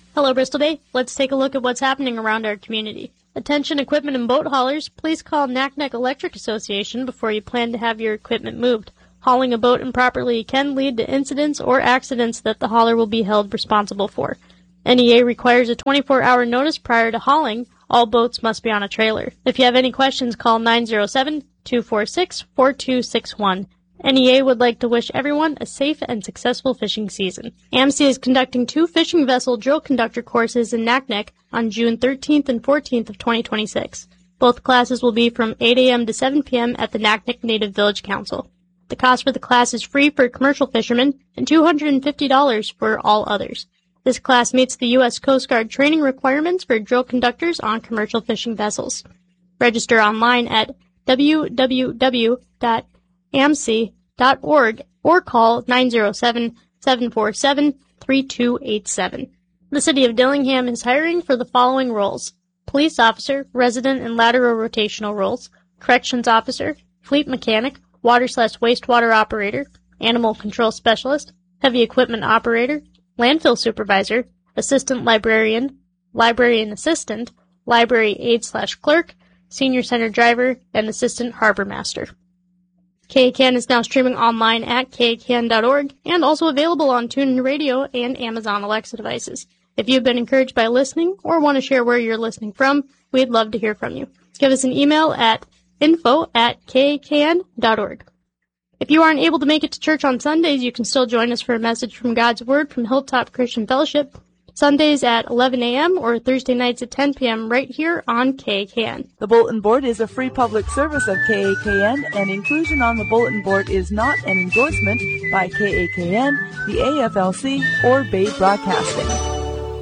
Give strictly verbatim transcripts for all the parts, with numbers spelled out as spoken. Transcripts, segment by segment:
Hello, Bristol Bay. Let's take a look at what's happening around our community. Attention equipment and boat haulers, please call Naknek Electric Association before you plan to have your equipment moved. Hauling a boat improperly can lead to incidents or accidents that the hauler will be held responsible for. N E A requires a twenty-four hour notice prior to hauling. All boats must be on a trailer. If you have any questions, call nine zero seven, two four six, four two six one. N E A would like to wish everyone a safe and successful fishing season. A M C is conducting two fishing vessel drill conductor courses in Naknek on June thirteenth and fourteenth of twenty twenty-six. Both classes will be from eight a.m. to seven p.m. at the Naknek Native Village Council. The cost for the class is free for commercial fishermen and two hundred fifty dollars for all others. This class meets the U S Coast Guard training requirements for drill conductors on commercial fishing vessels. Register online at w w w dot a m c dot org or call nine zero seven, seven four seven, three two eight seven. The City of Dillingham is hiring for the following roles: police officer, resident and lateral rotational roles, corrections officer, fleet mechanic, water slash wastewater operator, animal control specialist, heavy equipment operator, landfill supervisor, assistant librarian, librarian assistant, library aide slash clerk, senior center driver, and assistant harbor master. K A K N is now streaming online at k a k n dot org and also available on TuneIn Radio and Amazon Alexa devices. If you've been encouraged by listening or want to share where you're listening from, we'd love to hear from you. Give us an email at info at k a k n dot org. If you aren't able to make it to church on Sundays, you can still join us for a message from God's Word from Hilltop Christian Fellowship, Sundays at eleven a.m. or Thursday nights at ten p.m. right here on K A K N. The Bulletin Board is a free public service of K A K N, and inclusion on the Bulletin Board is not an endorsement by K A K N, the A F L C, or Bay Broadcasting.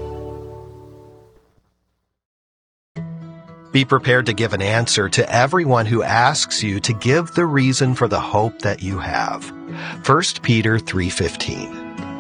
Be prepared to give an answer to everyone who asks you to give the reason for the hope that you have. First Peter three fifteen.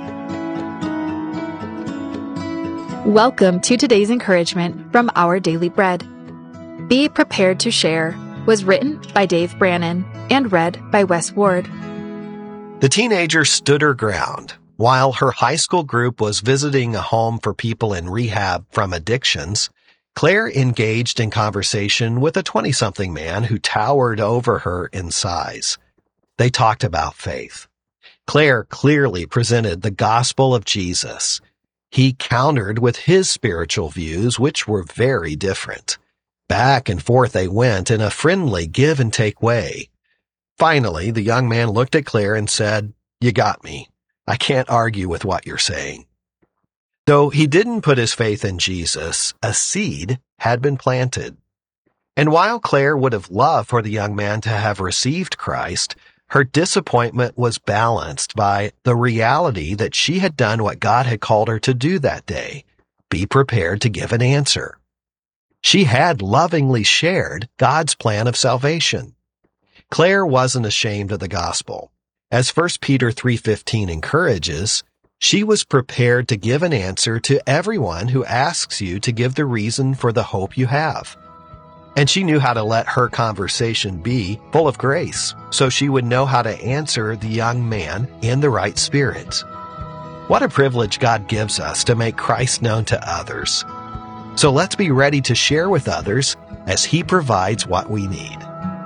Welcome to today's encouragement from Our Daily Bread. Be Prepared to Share was written by Dave Brannon and read by Wes Ward. The teenager stood her ground. While her high school group was visiting a home for people in rehab from addictions, Claire engaged in conversation with a twenty-something man who towered over her in size. They talked about faith. Claire clearly presented the gospel of Jesus. He countered with his spiritual views, which were very different. Back and forth they went in a friendly give-and-take way. Finally, the young man looked at Claire and said, "You got me. I can't argue with what you're saying." Though he didn't put his faith in Jesus, a seed had been planted. And while Claire would have loved for the young man to have received Christ, her disappointment was balanced by the reality that she had done what God had called her to do that day: be prepared to give an answer. She had lovingly shared God's plan of salvation. Claire wasn't ashamed of the gospel. As First Peter three fifteen encourages, she was prepared to give an answer to everyone who asks you to give the reason for the hope you have. And she knew how to let her conversation be full of grace, so she would know how to answer the young man in the right spirit. What a privilege God gives us to make Christ known to others. So let's be ready to share with others as He provides what we need.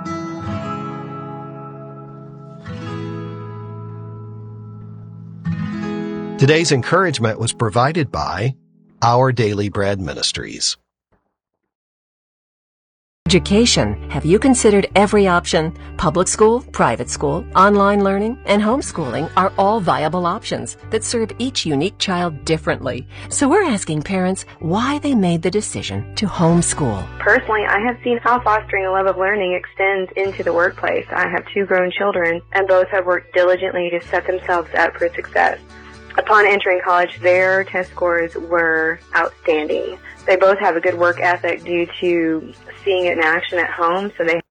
Today's encouragement was provided by Our Daily Bread Ministries. Education. Have you considered every option? Public school, private school, online learning, and homeschooling are all viable options that serve each unique child differently. So we're asking parents why they made the decision to homeschool. Personally, I have seen how fostering a love of learning extends into the workplace. I have two grown children, and both have worked diligently to set themselves up for success. Upon entering college, their test scores were outstanding. They both have a good work ethic due to seeing it in action at home, so they